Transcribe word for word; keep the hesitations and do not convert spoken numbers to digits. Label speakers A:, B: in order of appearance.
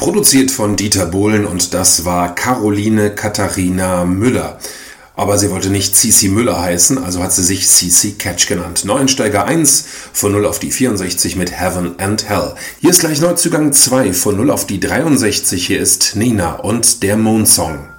A: produziert von Dieter Bohlen und das war Caroline Katharina Müller. Aber sie wollte nicht Cici Müller heißen, also hat sie sich Cici Catch genannt. Neuensteiger eins von null auf die vierundsechzig mit Heaven and Hell. Hier ist gleich Neuzugang zwei von null auf die dreiundsechzig. Hier ist Nina und der Moonsong.